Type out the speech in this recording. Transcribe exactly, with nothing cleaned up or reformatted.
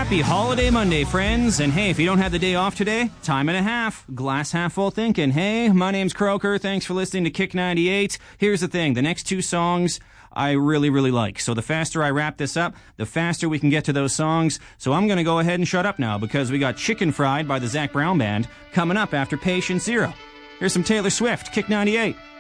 Happy Holiday Monday, friends. And hey, if you don't have the day off today, time and a half. Glass half full thinking. Hey, my name's Croker. Thanks for listening to Kick ninety-eight. Here's the thing. The next two songs I really, really like. So the faster I wrap this up, the faster we can get to those songs. So I'm going to go ahead and shut up now because we got Chicken Fried by the Zac Brown Band coming up after Patient Zero. Here's some Taylor Swift, Kick ninety-eight.